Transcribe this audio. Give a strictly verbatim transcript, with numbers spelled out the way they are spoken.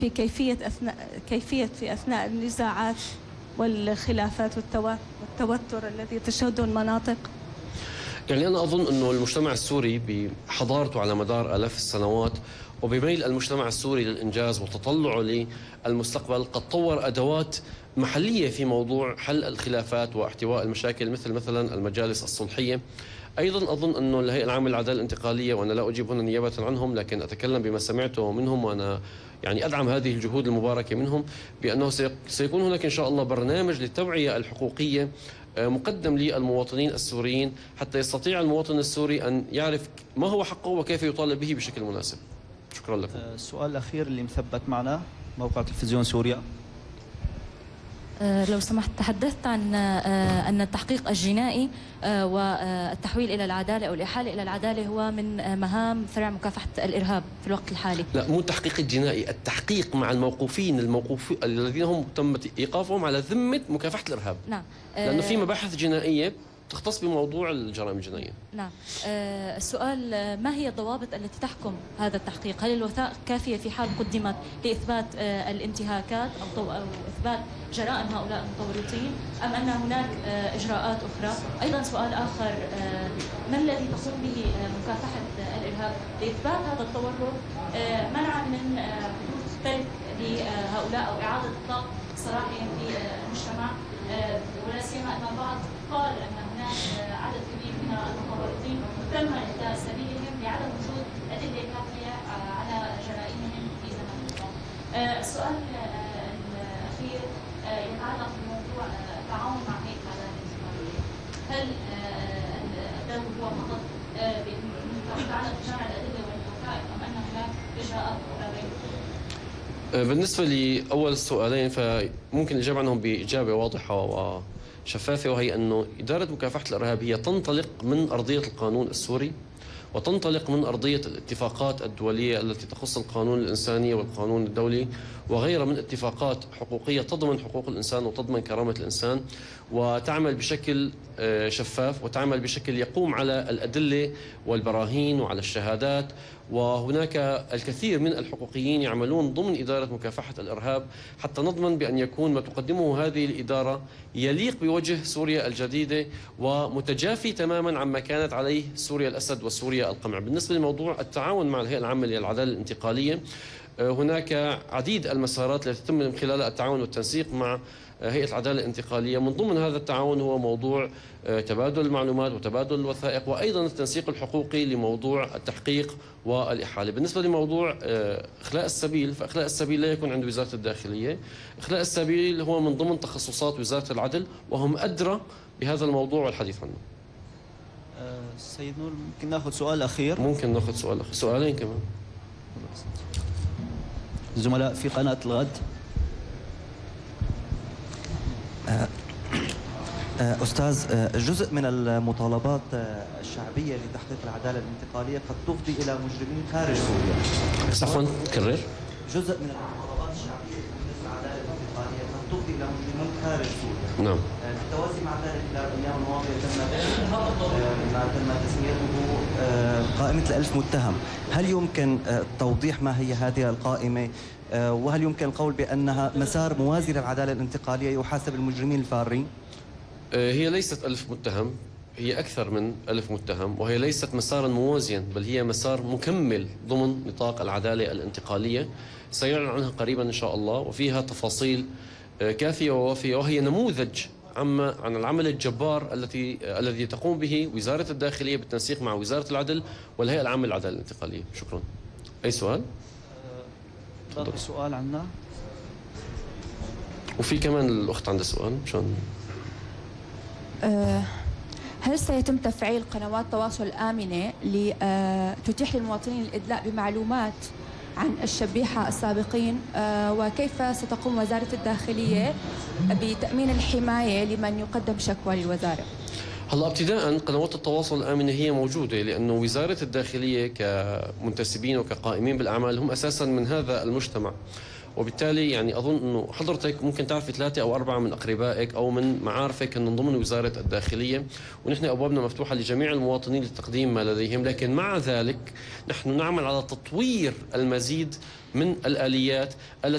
في كيفية أثناء كيفية في أثناء النزاعات والخلافات والتوتر الذي تشهده المناطق؟ يعني أنا أظن أنه المجتمع السوري بحضارته على مدار آلاف السنوات وبميل المجتمع السوري للإنجاز وتطلعه للمستقبل قد طور أدوات محلية في موضوع حل الخلافات واحتواء المشاكل، مثل مثلا المجالس الصلحية. أيضا أظن أنه الهيئة العامة للعدالة الانتقالية، وأنا لا أجيب هنا نيابة عنهم لكن أتكلم بما سمعته منهم، وأنا يعني أدعم هذه الجهود المباركة منهم، بأنه سيكون هناك إن شاء الله برنامج للتوعية الحقوقية مقدم للمواطنين السوريين حتى يستطيع المواطن السوري أن يعرف ما هو حقه وكيف يطالب به بشكل مناسب. شكرا لكم. السؤال الأخير اللي مثبت معنا موقع تلفزيون سوريا. لو سمحت، تحدثت عن أن التحقيق الجنائي والتحويل إلى العدالة أو الإحالة إلى العدالة هو من مهام فرع مكافحة الإرهاب في الوقت الحالي. لا، مو التحقيق الجنائي، التحقيق مع الموقوفين الموقوف الذين هم تم إيقافهم على ذمة مكافحة الإرهاب. نعم. لأنه في مباحث جنائية تختص بموضوع الجرائم الجنائية. نعم. آه السؤال، ما هي الضوابط التي تحكم هذا التحقيق؟ هل الوثائق كافية في حال قدمت لإثبات آه الانتهاكات أو, أو إثبات جرائم هؤلاء المتورطين، أم أن هناك آه إجراءات أخرى؟ أيضا سؤال آخر، آه ما الذي تقوم به آه مكافحة آه الإرهاب لإثبات هذا التورط آه منعا من حدوث آه تلك لهؤلاء أو إعادة إطلاق سراحهم في آه المجتمع، آه ولا سيما أن البعض قال أن هناك عدد كبير من المتورطين تم إهداء سبيلهم لعدم وجود أدلة كافية على جرائمهم في زمن الماضي. السؤال الأخير يتعلق بموضوع التعاون مع هيئة العدالة الانتقالية. هل الدور هو فقط يتعلق بجمع الأدلة والوثائق أم أن هناك إجراءات أخرى غير؟ بالنسبة لأول السؤالين فممكن الإجابة عنهم بإجابة واضحة و شفافة، وهي أنه إدارة مكافحة الإرهاب هي تنطلق من أرضية القانون السوري وتنطلق من أرضية الاتفاقات الدولية التي تخص القانون الإنساني والقانون الدولي وغيرها من اتفاقات حقوقية تضمن حقوق الإنسان وتضمن كرامة الإنسان، وتعمل بشكل شفاف وتعمل بشكل يقوم على الأدلة والبراهين وعلى الشهادات. وهناك الكثير من الحقوقيين يعملون ضمن إدارة مكافحة الإرهاب حتى نضمن بأن يكون ما تقدمه هذه الإدارة يليق بوجه سوريا الجديدة ومتجافي تماما عما كانت عليه سوريا الأسد وسوريا القمع. بالنسبة لموضوع التعاون مع الهيئة العامة للعدالة الانتقالية، هناك عديد المسارات التي يتم من خلالها التعاون والتنسيق مع هيئة العدالة الانتقالية. من ضمن هذا التعاون هو موضوع تبادل المعلومات وتبادل الوثائق وأيضا التنسيق الحقوقي لموضوع التحقيق والإحالة. بالنسبة لموضوع إخلاء السبيل، فإخلاء السبيل لا يكون عند وزارة الداخلية. إخلاء السبيل هو من ضمن تخصصات وزارة العدل وهم أدرى بهذا الموضوع والحديث عنه. سيد نور، ممكن ناخذ سؤال أخير؟ ممكن ناخذ سؤال أخير، سؤالين كمان. زملاء في قناة الغد. أستاذ، جزء من المطالبات الشعبية لتحقيق العدالة الانتقالية قد تفضي إلى مجرمين خارج سوريا. عفوا كرر. جزء من المطالبات الشعبية لتحقيق العدالة الانتقالية قد تفضي إلى مجرمين خارج سوريا. نعم. بالتوازي مع ذلك الأيام الماضية تم تم تسميته قائمة الألف متهم. هل يمكن توضيح ما هي هذه القائمة؟ وهل يمكن القول بأنها مسار موازي للعدالة الانتقالية يحاسب المجرمين الفارين؟ هي ليست ألف متهم، هي أكثر من ألف متهم، وهي ليست مسارا موازيا بل هي مسار مكمل ضمن نطاق العدالة الانتقالية سيعلن عنها قريبا إن شاء الله، وفيها تفاصيل كافية ووافية، وهي نموذج عما عن العمل الجبار التي الذي تقوم به وزارة الداخلية بالتنسيق مع وزارة العدل والهيئة العامة للعدالة الانتقالية. شكرا. أي سؤال؟ باقي سؤال عنا. وفي كمان الأخت عندها سؤال مشان. هل سيتم تفعيل قنوات تواصل آمنة لتتيح للمواطنين الإدلاء بمعلومات عن الشبيحة السابقين، وكيف ستقوم وزارة الداخلية بتأمين الحماية لمن يقدم شكوى للوزارة؟ هلا ابتداء قنوات التواصل الآمنة هي موجودة، لأنه وزارة الداخلية كمنتسبين وكقائمين بالأعمال هم أساسا من هذا المجتمع، وبالتالي يعني أظن أنه حضرتك ممكن تعرفي ثلاثة أو أربعة من أقربائك أو من معارفك من ضمن وزارة الداخلية، ونحن أبوابنا مفتوحة لجميع المواطنين لتقديم ما لديهم. لكن مع ذلك نحن نعمل على تطوير المزيد من الآليات التي